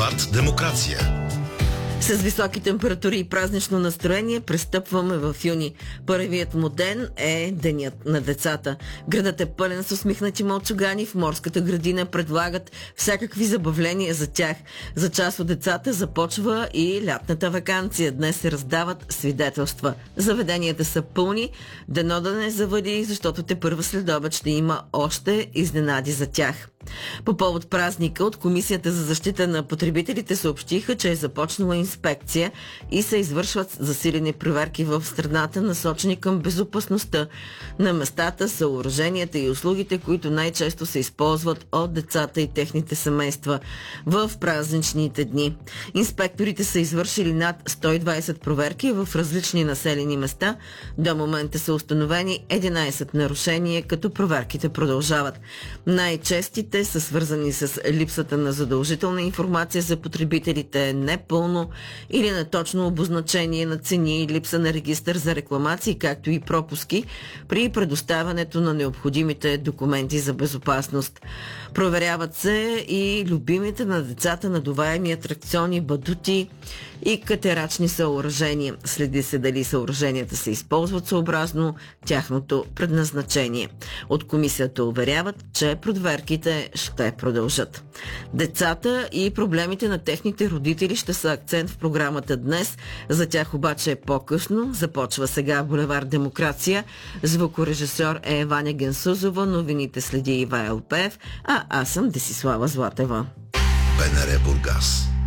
Булевард Демокрация. С високи температури и празнично настроение пристъпваме в юни. Първият му ден е Денят на децата. Градът е пълен с усмихнати мълчугани. В морската градина предлагат всякакви забавления за тях. За част от децата започва и лятната ваканция. Днес се раздават свидетелства. Заведенията са пълни. Дано да не завади, защото тепърва следобед ще има още изненади за тях. По повод празника от Комисията за защита на потребителите съобщиха, че е започнала инспекция и се извършват засилени проверки в страната, насочени към безопасността на местата, съоръженията и услугите, които най-често се използват от децата и техните семейства в празничните дни. Инспекторите са извършили над 120 проверки в различни населени места. До момента са установени 11 нарушения, като проверките продължават. Най-честите са свързани с липсата на задължителна информация за потребителите, непълно или неточно обозначение на цени, липса на регистър за рекламации, както и пропуски при предоставянето на необходимите документи за безопасност. Проверяват се и любимите на децата надуваеми атракциони, батути и катерачни съоръжения. Следи се дали съоръженията се използват съобразно тяхното предназначение. От комисията уверяват, че проверките ще продължат. Децата и проблемите на техните родители ще са акцент в програмата днес. За тях обаче е по-късно. Започва сега Булевард Демокрация. Звукорежисьор е Ваня Генсузова, новините следи Ивайло Пеев, а аз съм Десислава Златева. БНР Бургас.